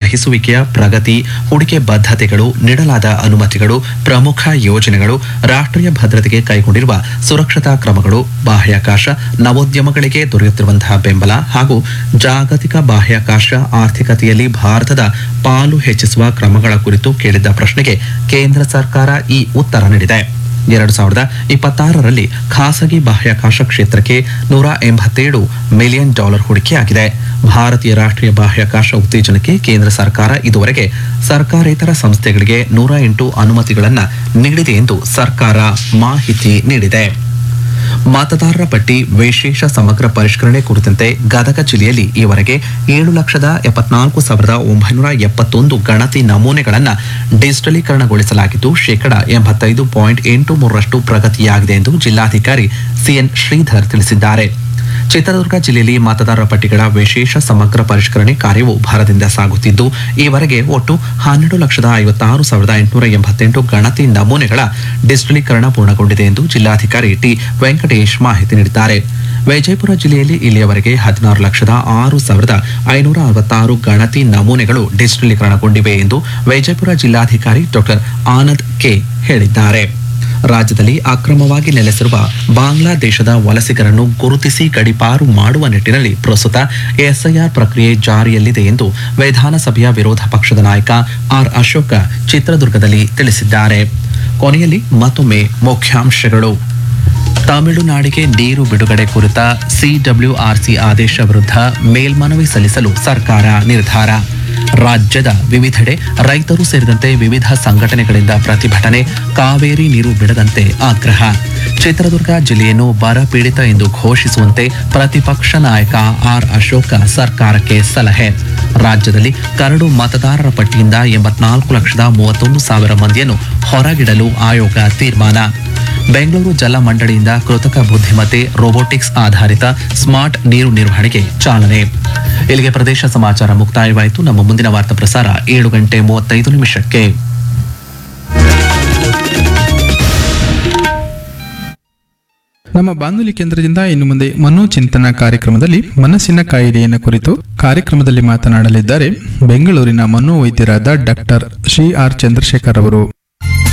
ಗ್ರಹಿಸುವಿಕೆಯ ಪ್ರಗತಿ, ಹೂಡಿಕೆ ಬದ್ಧತೆಗಳು, ನೀಡಲಾದ ಅನುಮತಿಗಳು, ಪ್ರಮುಖ ಯೋಜನೆಗಳು, ರಾಷ್ಟ್ರೀಯ ಭದ್ರತೆಗೆ ಕೈಗೊಂಡಿರುವ ಸುರಕ್ಷತಾ ಕ್ರಮಗಳು, ಬಾಹ್ಯಾಕಾಶ ನವೋದ್ಯಮಗಳಿಗೆ ದೊರೆಯುತ್ತಿರುವಂತಹ ಬೆಂಬಲ ಹಾಗೂ ಜಾಗತಿಕ ಬಾಹ್ಯಾಕಾಶ ಆರ್ಥಿಕತೆಯಲ್ಲಿ ಭಾರತದ ಪಾಲು ಹೆಚ್ಚಿಸುವ ಕ್ರಮಗಳ ಕುರಿತು ಕೇಳಿದ್ದ ಪ್ರಶ್ನೆಗೆ ಕೇಂದ್ರ ಸರ್ಕಾರ ಈ ಉತ್ತರ ನೀಡಿದೆ. 2026ರಲ್ಲಿ ಖಾಸಗಿ ಬಾಹ್ಯಾಕಾಶ ಕ್ಷೇತ್ರಕ್ಕೆ $187 ಮಿಲಿಯನ್ ಹೂಡಿಕೆಯಾಗಿದೆ. ಭಾರತೀಯ ರಾಷ್ಟ್ರೀಯ ಬಾಹ್ಯಾಕಾಶ ಉತ್ತೇಜನಕ್ಕೆ ಕೇಂದ್ರ ಸರ್ಕಾರ ಇದುವರೆಗೆ ಸರ್ಕಾರೇತರ ಸಂಸ್ಥೆಗಳಿಗೆ 108 ಅನುಮತಿಗಳನ್ನು ನೀಡಿದೆ ಎಂದು ಸರ್ಕಾರ ಮಾಹಿತಿ ನೀಡಿದೆ. ಮತದಾರರ ಪಟ್ಟಿ ವಿಶೇಷ ಸಮಗ್ರ ಪರಿಷ್ಕರಣೆ ಕುರಿತಂತೆ ಗದಗ ಜಿಲ್ಲೆಯಲ್ಲಿ ಈವರೆಗೆ 7,74,971 ಗಣತಿ ನಮೂನೆಗಳನ್ನು ಡಿಜಿಟಲೀಕರಣಗೊಳಿಸಲಾಗಿದ್ದು 85.83% ಪ್ರಗತಿಯಾಗಿದೆ ಎಂದು ಜಿಲ್ಲಾಧಿಕಾರಿ ಸಿಎನ್ ಶ್ರೀಧರ್ ತಿಳಿಸಿದ್ದಾರೆ. ಚಿತ್ರದುರ್ಗ ಜಿಲ್ಲೆಯಲ್ಲಿ ಮತದಾರರ ಪಟ್ಟಿಗಳ ವಿಶೇಷ ಸಮಗ್ರ ಪರಿಷ್ಕರಣೆ ಕಾರ್ಯವು ಭರದಿಂದ ಸಾಗುತ್ತಿದ್ದು ಈವರೆಗೆ ಒಟ್ಟು 12,56,888 ಗಣತಿ ನಮೂನೆಗಳ ಡಿಜಿಟಲೀಕರಣ ಪೂರ್ಣಗೊಂಡಿದೆ ಎಂದು ಜಿಲ್ಲಾಧಿಕಾರಿ ಟಿ ವೆಂಕಟೇಶ್ ಮಾಹಿತಿ ನೀಡಿದ್ದಾರೆ. ವಿಜಯಪುರ ಜಿಲ್ಲೆಯಲ್ಲಿ ಇಲ್ಲಿಯವರೆಗೆ 16,06,566 ಗಣತಿ ನಮೂನೆಗಳು ಡಿಜಿಟಲೀಕರಣಗೊಂಡಿವೆ ಎಂದು ವಿಜಯಪುರ ಜಿಲ್ಲಾಧಿಕಾರಿ ಡಾಕ್ಟರ್ ಆನಂದ್ ಕೆ ಹೇಳಿದ್ದಾರೆ. ರಾಜ್ಯದಲ್ಲಿ ಅಕ್ರಮವಾಗಿ ನೆಲೆಸಿರುವ ಬಾಂಗ್ಲಾದೇಶದ ವಲಸಿಗರನ್ನು ಗುರುತಿಸಿ ಗಡೀಪಾರು ಮಾಡುವ ನಿಟ್ಟಿನಲ್ಲಿ ಪ್ರಸ್ತುತ ಎಸ್ಐಆರ್ ಪ್ರಕ್ರಿಯೆ ಜಾರಿಯಲ್ಲಿದೆ ಎಂದು ವಿಧಾನಸಭೆಯ ವಿರೋಧ ಪಕ್ಷದ ನಾಯಕ ಆರ್ ಅಶೋಕ ಚಿತ್ರದುರ್ಗದಲ್ಲಿ ತಿಳಿಸಿದ್ದಾರೆ. ಕೊನೆಯಲ್ಲಿ ಮತ್ತೊಮ್ಮೆ ಮುಖ್ಯಾಂಶಗಳು. ತಮಿಳುನಾಡಿಗೆ ನೀರು ಬಿಡುಗಡೆ ಕುರಿತ ಸಿಡಬ್ಲ್ಯೂಆರ್ಸಿ ಆದೇಶ ವಿರುದ್ಧ ಮೇಲ್ಮನವಿ ಸಲ್ಲಿಸಲು ಸರ್ಕಾರ ನಿರ್ಧಾರ. ರಾಜ್ಯದ ವಿವಿಧೆಡೆ ರೈತರು ಸೇರಿದಂತೆ ವಿವಿಧ ಸಂಘಟನೆಗಳಿಂದ ಪ್ರತಿಭಟನೆ. ಕಾವೇರಿ ನೀರು ಬಿಡದಂತೆ ಆಗ್ರಹ. ಚಿತ್ರದುರ್ಗ ಜಿಲ್ಲೆಯನ್ನು ಬರ ಪೀಡಿತ ಎಂದು ಘೋಷಿಸುವಂತೆ ಪ್ರತಿಪಕ್ಷ ನಾಯಕ ಆರ್ ಅಶೋಕ ಸರ್ಕಾರಕ್ಕೆ ಸಲಹೆ. ರಾಜ್ಯದಲ್ಲಿ ಕರಡು ಮತದಾರರ ಪಟ್ಟಿಯಿಂದ 84,31,000 ಮಂದಿಯನ್ನು ಹೊರಗಿಡಲು ಆಯೋಗ ತೀರ್ಮಾನ. ಬೆಂಗಳೂರು ಜಲ ಮಂಡಳಿಯಿಂದ ಕೃತಕ ಬುದ್ಧಿಮತ್ತೆ ರೋಬೋಟಿಕ್ಸ್ ಆಧಾರಿತ ಸ್ಮಾರ್ಟ್ ನೀರು ನಿರ್ವಹಣೆಗೆ ಚಾಲನೆ. ಇಲ್ಲಿಗೆ ಪ್ರದೇಶ ಸಮಾಚಾರ ಮುಕ್ತಾಯವಾಯಿತು. ನಮ್ಮ ಮುಂದಿನ ವಾರ್ತಾ ಪ್ರಸಾರ 7:35. ನಮ್ಮ ಬಾನುಲಿ ಕೇಂದ್ರದಿಂದ ಇನ್ನು ಮುಂದೆ ಮನೋಚಿಂತನ ಕಾರ್ಯಕ್ರಮದಲ್ಲಿ ಮನಸ್ಸಿನ ಕಾಯಿಲೆಯನ್ನು ಕುರಿತು ಕಾರ್ಯಕ್ರಮದಲ್ಲಿ ಮಾತನಾಡಲಿದ್ದಾರೆ ಬೆಂಗಳೂರಿನ ಮನೋವೈದ್ಯರಾದ ಡಾಕ್ಟರ್ ಶ್ರೀ ಆರ್ ಚಂದ್ರಶೇಖರ್ ಅವರು.